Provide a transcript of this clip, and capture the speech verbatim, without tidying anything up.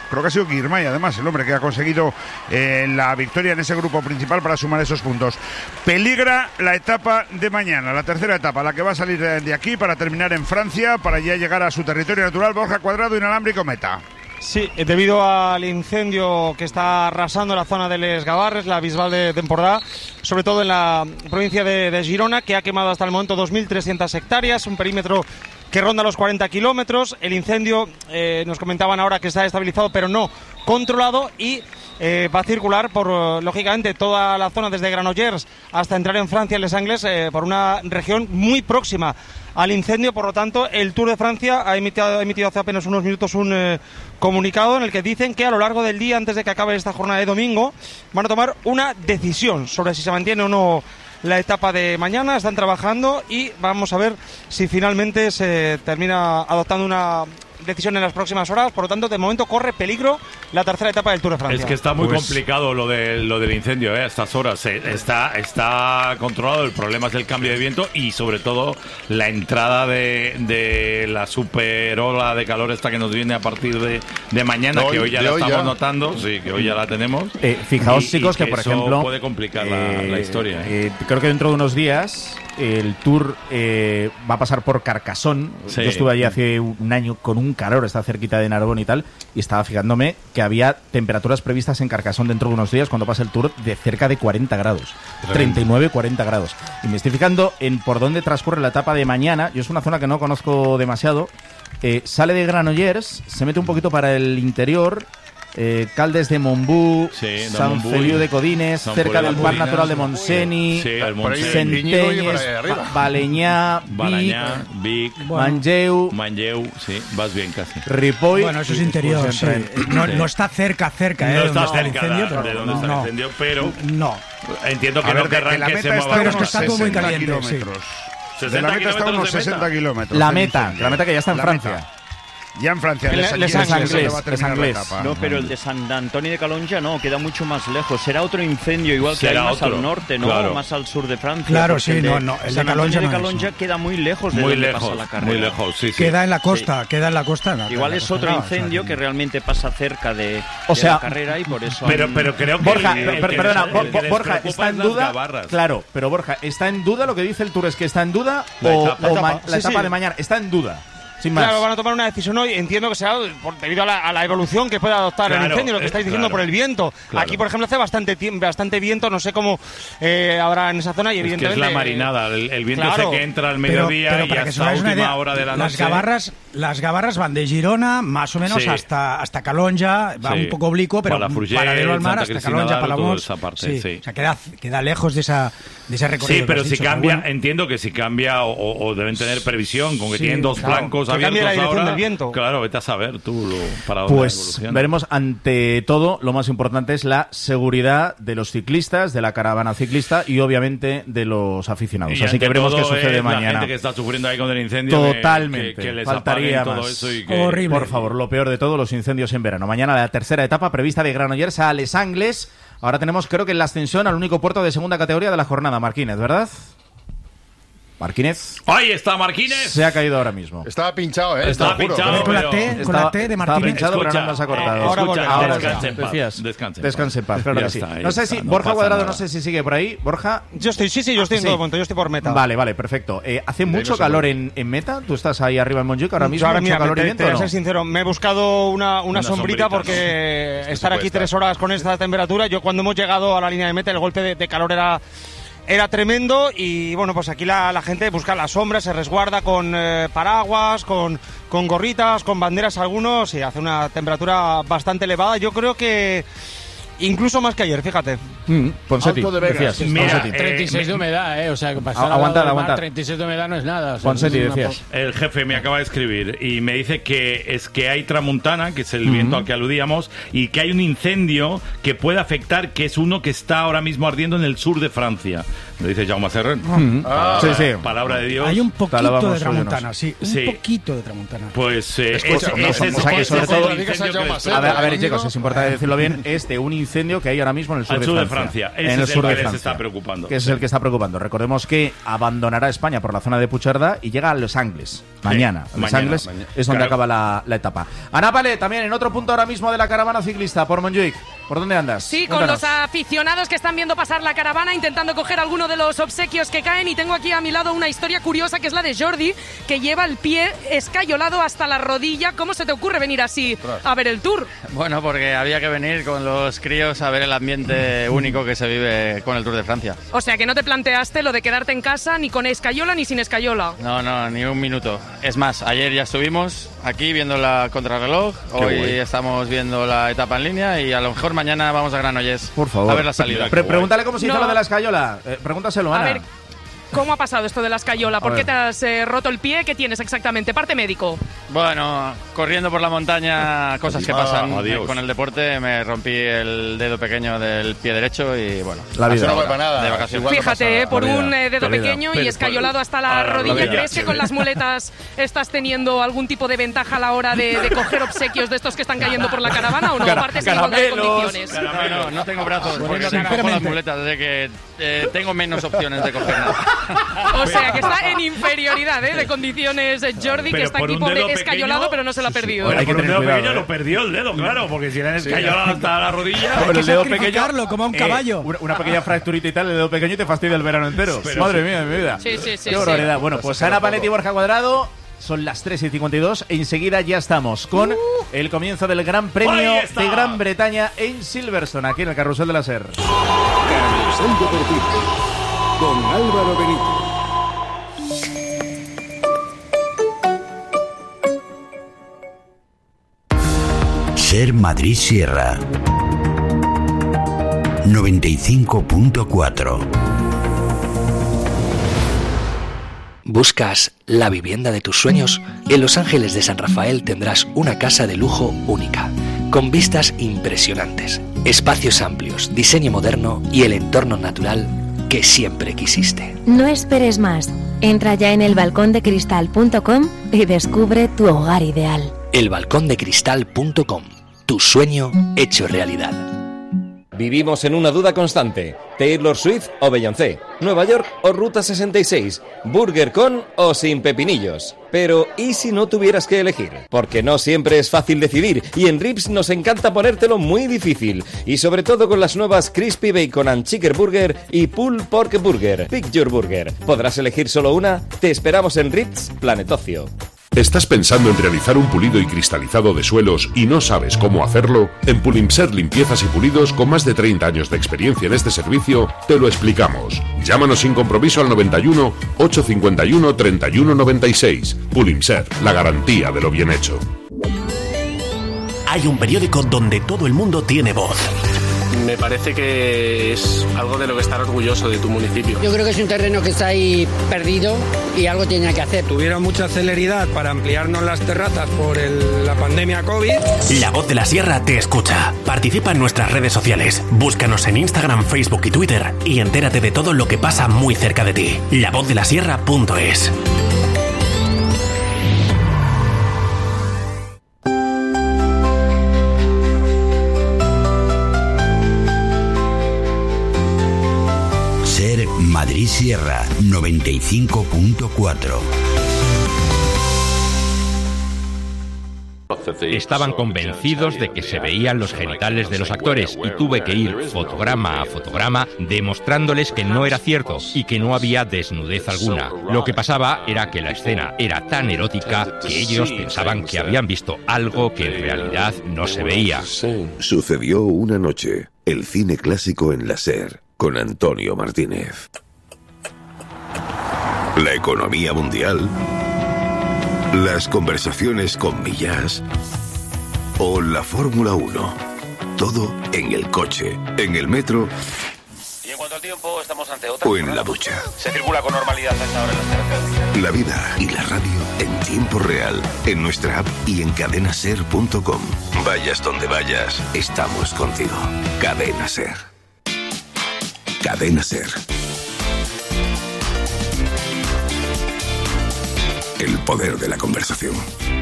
creo que ha sido Girmay, además, el hombre que ha conseguido eh, la victoria en ese grupo principal para sumar esos puntos. Peligra la etapa de mañana, la tercera etapa, la que va a salir de aquí para terminar en Francia, para ya llegar a su territorio natural. Borja Cuadrado, inalámbrico, meta. Sí, debido al incendio que está arrasando la zona de Les Gavarres, la Bisbal de Empordà, sobre todo en la provincia de, de Girona, que ha quemado hasta el momento dos mil trescientas hectáreas, un perímetro que ronda los cuarenta kilómetros. El incendio, eh, nos comentaban ahora que está estabilizado, pero no controlado, y eh, va a circular por, lógicamente, toda la zona desde Granollers hasta entrar en Francia, en Les Angles, eh, por una región muy próxima al incendio. Por lo tanto, el Tour de Francia ha emitido, ha emitido hace apenas unos minutos un eh, comunicado en el que dicen que a lo largo del día, antes de que acabe esta jornada de domingo, van a tomar una decisión sobre si se mantiene o no la etapa de mañana. Están trabajando y vamos a ver si finalmente se termina adoptando una decisión en las próximas horas. Por lo tanto, de momento corre peligro la tercera etapa del Tour de Francia. Es que está muy pues... complicado lo, de, lo del incendio, ¿eh? A estas horas. Eh, está, está controlado, el problema es el cambio de viento y sobre todo la entrada de, de la super ola de calor esta que nos viene a partir de, de mañana, hoy, que hoy ya la hoy estamos ya. notando, sí, que hoy ya la tenemos. Eh, fijaos, y, chicos, y que, que por eso ejemplo puede complicar eh, la, la historia. ¿eh? Eh, creo que dentro de unos días el Tour eh, va a pasar por Carcassonne. Sí. Yo estuve allí hace un año con un calor, está cerquita de Narbonne y tal, y estaba fijándome que había temperaturas previstas en Carcassonne dentro de unos días cuando pasa el Tour de cerca de cuarenta grados, treinta y nueve, cuarenta grados. Y me estoy fijando en por dónde transcurre la etapa de mañana. Yo es una zona que no conozco demasiado. Eh, sale de Granollers, se mete un poquito para el interior. Eh, Caldes de Montbú, sí, San Feliu de Codines, San cerca del Parc Natural de Montseny, sí, Centelles, Balenyà, Vic, Manlleu, Manlleu, sí, vas bien casi. Ripoll. Bueno, eso es interior, sí. No, no está cerca, cerca, no eh, está cerca incendio, de, de donde está el no. incendio, pero no. Entiendo que a no ver, querrán que, que se mueva. Pero es que está todo muy caliente, sí. De la meta está a unos sesenta kilómetros. La meta, la meta que ya está en la Francia. Meta. Ya en Francia, Les, les Angles, Les Angles. No, pero el de San Antonio de Calonja no, queda mucho más lejos. Será otro incendio, igual que hay más otro. Al norte, ¿no? Claro. Más al sur de Francia. Claro, sí, el de, no, no. El San de Calonja, Antonio de no Calonja es, queda muy lejos de muy donde lejos, pasa la carrera. Muy lejos, sí, sí. Queda en la costa, sí. queda en la costa. No, igual es costa, otro no, incendio o sea, que realmente pasa cerca de, o de sea, la carrera y por eso... Pero, pero creo que... Borja, el, per, el per, que perdona, les, el que Borja, está en duda... Claro, pero Borja, ¿está en duda lo que dice el Tour? ¿Es que está en duda la o, etapa, o la ma, etapa, la sí, etapa sí. de mañana? Está en duda. Sin más. Claro, van a tomar una decisión hoy. Entiendo que será por, debido a la, a la evolución que puede adoptar claro, el incendio, lo que estáis diciendo claro, por el viento. Claro. Aquí, por ejemplo, hace bastante bastante viento, no sé cómo eh, habrá en esa zona y es evidentemente... Que es la marinada, el, el viento claro, ese que entra al mediodía pero, pero y hasta última idea, hora de la las noche. Gavarras, las Gavarras van de Girona, más o menos, sí. hasta, hasta Calonja, va sí. un poco oblicuo, pero Palafrugell, paralelo al mar, Santa hasta Cristina Calonja, D'Aro, Palamós. Esa parte, sí. Sí. O sea, queda, queda lejos de esa, de ese recorrido. Sí, pero si dicho, cambia, bueno. entiendo que si cambia o, o deben tener previsión, con que sí, tienen dos claro. flancos que abiertos cambia la dirección ahora, del viento. Claro, vete a saber tú lo, para dónde pues veremos. Ante todo, lo más importante es la seguridad de los ciclistas, de la caravana ciclista y obviamente de los aficionados. Y así que veremos qué sucede es mañana. La gente que está sufriendo ahí con el incendio, totalmente, que, que, que les faltaría todo más. Eso y que... Horrible. Por favor, lo peor de todo, los incendios en verano. Mañana la tercera etapa prevista de Granollers a Les Angles. Ahora tenemos, creo que en la ascensión al único puerto de segunda categoría de la jornada, Marquínez, ¿verdad? Marquínez. ¡Ahí está Marquínez! Se ha caído ahora mismo. Estaba pinchado, ¿eh? Estaba pinchado. Con la T, con la T de Marquínez. Estaba pinchado, escucha, pero no nos ha cortado. Eh, ahora escucha, ahora descanse en paz. Descanse, descanse en paz, claro ya que sí. está, No sé está, si no Borja Cuadrado, nada. no sé si sigue por ahí. Borja. Yo estoy, sí, sí, yo estoy en sí. todo momento, yo estoy por meta. Vale, vale, perfecto. Eh, ¿Hace mucho calor en, en meta? ¿Tú estás ahí arriba en Montjuic ahora mismo? Yo ahora, ¿Mucho mira, calor te, y viento te voy a o no? ser sincero, me he buscado una, una, una sombrita, sombrita porque no. estar aquí estar. tres horas con esta temperatura, yo cuando hemos llegado a la línea de meta el golpe de, de calor era... Era tremendo y bueno, pues aquí la, la gente busca la sombra, se resguarda con eh, paraguas, con, con gorritas, con banderas algunos y hace una temperatura bastante elevada. Yo creo que incluso más que ayer, fíjate. Mm, Ponseti, Alto de Vegas. decías. Mira, Ponseti. treinta y seis de humedad, ¿eh? O sea, que pasar aguantar, al aguantar. treinta y seis de humedad no es nada. O sea, Ponseti, es una decías. El jefe me acaba de escribir y me dice que es que hay tramuntana, que es el Uh-huh. viento al que aludíamos, y que hay un incendio que puede afectar, que es uno que está ahora mismo ardiendo en el sur de Francia. Lo dice Jaume Cerren. Mm. Ah, sí, sí. Palabra de Dios. Hay un poquito de tramontana, sí. Un sí. poquito de tramontana. Pues eh, Escucha, es, es, es, o sea, que sobre todo, que a ver, a ver, chicos, es importante decirlo bien, es de un incendio que hay ahora mismo en el sur, Al de, sur Francia, de Francia. Ese en el es sur el de que Francia. les está preocupando. Que es el que está preocupando. Recordemos que abandonará España por la zona de Puigcerdá y llega a Los Ángeles. Mañana. Sí, Los mañana, Ángeles mañana. es donde Claro. acaba la, la etapa. Ana Pale, también en otro punto ahora mismo de la caravana ciclista, por Montjuic. ¿Por dónde andas? Sí, con Cuéntanos. los aficionados que están viendo pasar la caravana, intentando coger alguno de los obsequios que caen. Y tengo aquí a mi lado una historia curiosa, que es la de Jordi, que lleva el pie escayolado hasta la rodilla. ¿Cómo se te ocurre venir así a ver el Tour? Bueno, porque había que venir con los críos a ver el ambiente único que se vive con el Tour de Francia. O sea, que no te planteaste lo de quedarte en casa ni con escayola ni sin escayola. No, no, ni un minuto. Es más, ayer ya estuvimos aquí viendo la contrarreloj, Qué hoy guay. estamos viendo la etapa en línea y a lo mejor mañana vamos a Granollers. Por favor. A ver la salida. Pre- pregúntale cómo se hizo No. lo de la escayola. Eh, pregúntaselo, A Ana. ver, ¿cómo ha pasado esto de la escayola? ¿Por A qué ver. te has eh, roto el pie? ¿Qué tienes exactamente? Parte médico. Bueno, corriendo por la montaña, cosas que Ah, pasan adiós. eh, con el deporte, me rompí el dedo pequeño del pie derecho y bueno. La vida. hasta No ahora, fue para nada. de vacaciones. Igual no Fíjate, pasa eh, nada. por La vida, un eh, dedo la vida. pequeño y Pero, escayolado hasta la a la rodilla. rodilla, ¿Crees que sí. con las muletas estás teniendo algún tipo de ventaja a la hora de, de coger obsequios de estos que están cayendo por la caravana o no? Cara- Aparte, sin igualdad de caramelos, condiciones. No, no, no tengo brazos porque Bueno, no tengo sinceramente. las muletas, así que eh, tengo menos opciones de coger nada. O sea, que está en inferioridad ¿eh? de condiciones eh, Jordi, que Pero está por aquí un pobre dedo escayolado, pequeño- pero no se lo ha perdido. Bueno, Hay que por un tener dedo cuidado, pequeño eh. lo perdió el dedo, claro, porque si le han escayolado hasta la rodilla. Con el dedo pequeño. sacrificarlo como a un eh, caballo. una, una pequeña fracturita y tal, el dedo pequeño y te fastidia el verano entero. Pero Madre sí. mía de mi vida. Sí, sí, sí, Qué sí. barbaridad. Bueno, pues Ana Paletti y Borja Cuadrado. Son las tres y cincuenta y dos. Enseguida ya estamos con el comienzo del Gran Premio Ahí está. de Gran Bretaña en Silverstone, aquí en el Carrusel de la Ser. Carrusel Deportivo con Álvaro Benito. Ser Madrid Sierra noventa y cinco punto cuatro. ¿Buscas la vivienda de tus sueños? En Los Ángeles de San Rafael tendrás una casa de lujo única, con vistas impresionantes, espacios amplios, diseño moderno y el entorno natural que siempre quisiste. No esperes más. Entra ya en el balcón de cristal punto com y descubre tu hogar ideal. el balcón de cristal punto com, tu sueño hecho realidad. Vivimos en una duda constante. Taylor Swift o Beyoncé, Nueva York o Ruta sesenta y seis, Burger con o sin pepinillos. Pero ¿y si no tuvieras que elegir? Porque no siempre es fácil decidir y en Rips nos encanta ponértelo muy difícil. Y sobre todo con las nuevas Crispy Bacon and Chicken Burger y Pulled Pork Burger. Pick your burger. ¿Podrás elegir solo una? Te esperamos en Rips Planet Ocio. ¿Estás pensando en realizar un pulido y cristalizado de suelos y no sabes cómo hacerlo? En Pulimser Limpiezas y Pulidos, con más de treinta años de experiencia en este servicio, te lo explicamos. Llámanos sin compromiso al noventa y uno, ochocientos cincuenta y uno, treinta y uno noventa y seis. Pulimser, la garantía de lo bien hecho. Hay un periódico donde todo el mundo tiene voz. Me parece que es algo de lo que estar orgulloso de tu municipio. Yo creo que es un terreno que está ahí perdido y algo tiene que hacer. Tuvieron mucha celeridad para ampliarnos las terrazas por el- la pandemia COVID. La Voz de la Sierra te escucha. Participa en nuestras redes sociales. Búscanos en Instagram, Facebook y Twitter y entérate de todo lo que pasa muy cerca de ti. la voz de la sierra punto es. Ser Madrid Sierra noventa y cinco punto cuatro. Estaban convencidos de que se veían los genitales de los actores y tuve que ir fotograma a fotograma demostrándoles que no era cierto y que no había desnudez alguna. Lo que pasaba era que la escena era tan erótica que ellos pensaban que habían visto algo que en realidad no se veía. Sucedió una noche, el cine clásico en la SER, con Antonio Martínez. La economía mundial, las conversaciones con Millás o la Fórmula uno. Todo en el coche, en el metro Y en cuanto al tiempo, estamos ante otra. o en la ducha. Se circula con normalidad a esta hora en las carreteras. La vida y la radio en tiempo real, en nuestra app y en cadena ser punto com. Vayas donde vayas, estamos contigo. Cadena Ser. Cadena Ser. El poder de la conversación.